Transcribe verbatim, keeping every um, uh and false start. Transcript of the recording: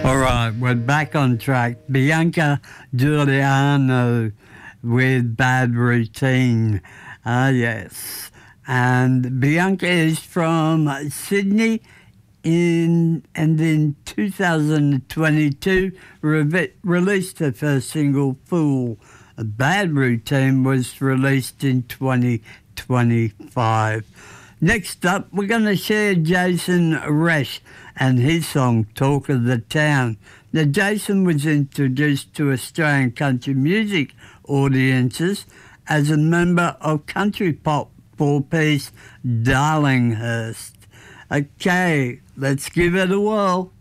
All right, we're back on track. Bianca Giuliano with Bad Routine. Ah, yes. And Bianca is from Sydney in and in two thousand twenty-two re- released her first single, Fool. Bad Routine was released in twenty twenty-five. Next up, we're going to share Jason Resch and his song, Talk of the Town. Now, Jason was introduced to Australian country music audiences as a member of country pop four-piece Darlinghurst. Okay, let's give it a whirl.